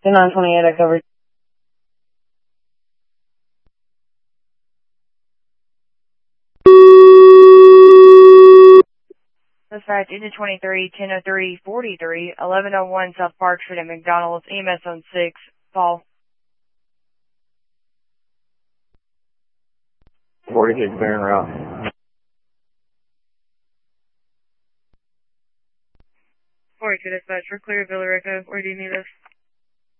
928, I covered. Dispatch, engine 23, 1003, 43, 1101 South Park Street at McDonald's, EMS on 6, Paul. 46 Baron Route. 42 dispatch, for clear Villa Rica. Where do you need us?